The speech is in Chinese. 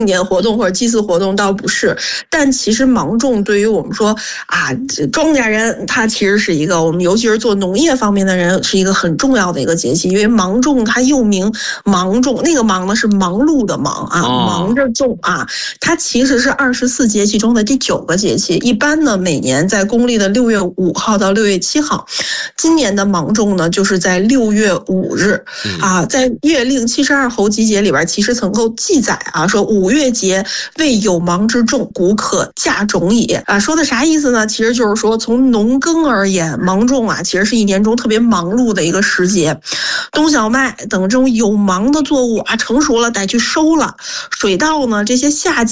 年活动或者祭祀活动倒不是，但其实芒种对于我们说啊，庄稼人他其实是一个我们尤其是做农业方面的人是一个很重要的一个节气，因为芒种它又名芒种，那个忙呢是忙碌的忙啊，忙着种啊，它其实是24节气中的第9个节气。一般呢每年在公历的6月5号到6月7号，今年的芒种呢就是在6月5日啊，在月令72候集解里边其实曾够记载啊，说5月节为有芒之众，故可嫁种也啊，说的啥意思呢？其实就是说从农耕而言，芒种啊其实是一年中特别忙碌的一个时节，冬小麦等这种有芒的作物啊成熟了得去收了，水稻呢这些夏季